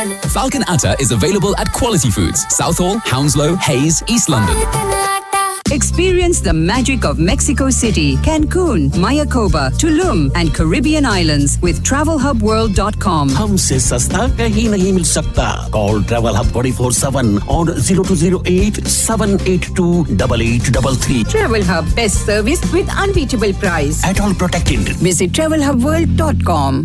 Falcon Atta is available at Quality Foods, Southall, Hounslow, Hayes, East London. Experience the magic of Mexico City, Cancun, Mayakoba, Tulum and Caribbean islands with TravelHubWorld.com. हमसे सस्ता कहीं नहीं मिल सकता. Call Travel Hub 24/7 on 0208 782 8833. Travel Hub, best service with unbeatable price. At all protected. Visit TravelHubWorld.com.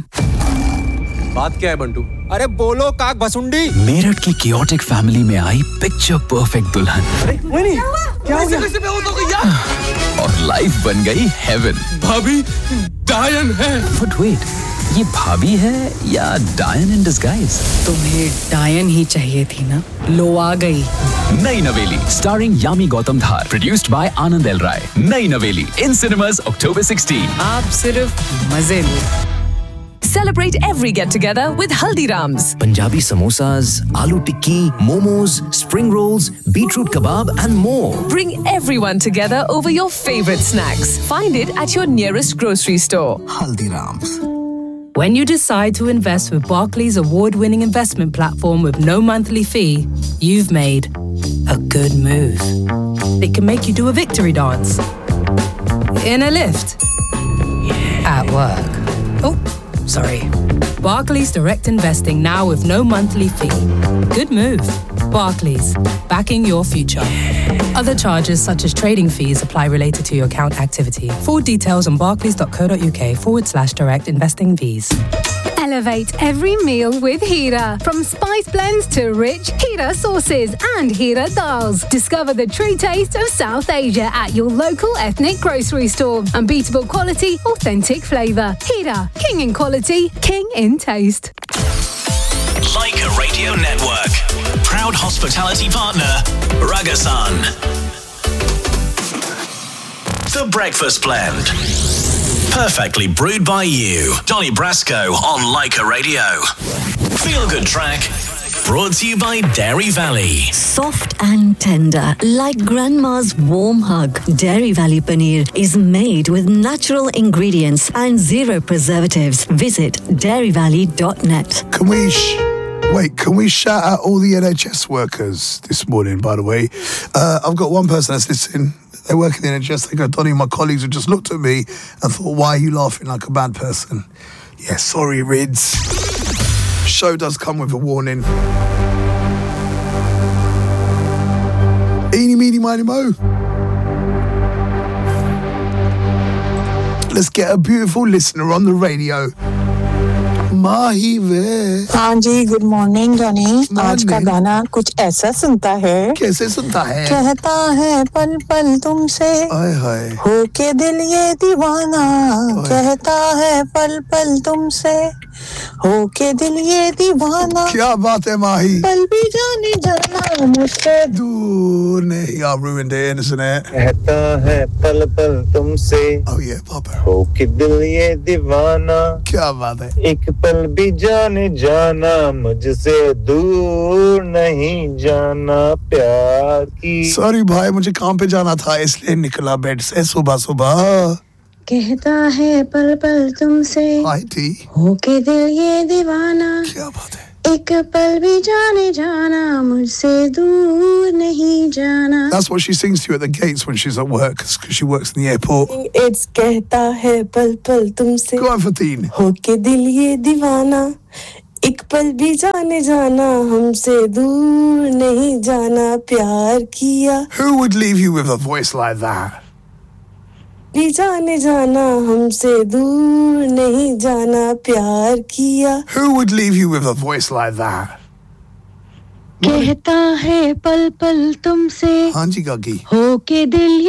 बात क्या है बंटू? अरे बोलो काक भसुंडी. मेरठ की chaotic family में आई picture perfect दुल्हन. अरे वो नहीं. क्या हो गया? कैसे पे हो तो गया? और life बन गई heaven. भाभी डायन है. But wait, ये भाभी है या डायन in disguise? तुम्हें डायन ही चाहिए थी ना? लो आ गई. नई नवेली starring Yami Gautam Dhar, produced by Anand L Rai. नई नवेली in cinemas October 16. आप सिर्फ मजे लो. Celebrate every get-together with Haldiram's. Punjabi samosas, aloo tikki, momos, spring rolls, beetroot kebab and more. Bring everyone together over your favorite snacks. Find it at your nearest grocery store. Haldiram's. When you decide to invest with Barclays award-winning investment platform with no monthly fee, you've made a good move. It can make you do a victory dance. In a lift. At work. Oh. Sorry. Barclays Direct Investing now with no monthly fee. Good move. Barclays, backing your future. Other charges such as trading fees apply related to your account activity. Full details on barclays.co.uk/direct investing fees. Elevate every meal with Hira. From spice blends to rich Hira sauces and Hira dals. Discover the true taste of South Asia at your local ethnic grocery store. Unbeatable quality, authentic flavour. Hira, king in quality, king in taste. Leica Radio Network. Proud hospitality partner, Ragasan. The Breakfast Blend. Perfectly brewed by you. Donny Brasco on Leica Radio. Feel Good Track. Brought to you by Dairy Valley. Soft and tender, like grandma's warm hug. Dairy Valley paneer is made with natural ingredients and zero preservatives. Visit dairyvalley.net. Can we shout out all the NHS workers this morning, by the way? I've got one person that's listening. They work in the NHS. They go, Donny, my colleagues have just looked at me and thought, why are you laughing like a bad person? Yeah, sorry, Rids. Show does come with a warning. Eeny, meeny, miny, mo. Let's get a beautiful listener on the radio. माही वे. हाँ जी, good morning Johnny. आज का गाना कुछ ऐसा सुनता है. कैसे सुनता है? कहता है पल पल तुमसे होके दिल ये दीवाना. कहता है पल पल तुमसे होके दिल ये दीवाना. क्या बात है माही. पल भी जाने जाना मुझसे दूर नहीं. I ruined it, isn't it? कहता है पल पल तुमसे. Oh yeah, Papa. होके दिल ये दीवाना. क्या बात है. एक पल भी जाने जाना मुझसे दूर नहीं जाना प्यार की. Sorry भाई, मुझे काम पे जाना था इसलिए निकला बेड से सुबह सुबह. कहता है पल पल तुमसे होके दिल ये दीवाना. क्या बात है. एक पल भी जाने जाना मुझसे दूर नहीं जाना. That's what she sings to you at the gates when she's at work, because she works in the airport. It's कहता है पल पल तुमसे. Go on, Fatin. होके दिल ये दीवाना. एक पल भी जाने जाना हमसे दूर नहीं जाना प्यार किया. Who would leave you with a voice like that? भी जाने जाना हमसे दूर नहीं जाना प्यार किया. Who would leave you with a voice like that? कहता है पल पल तुमसे. हाँ जी गागी. होके दिल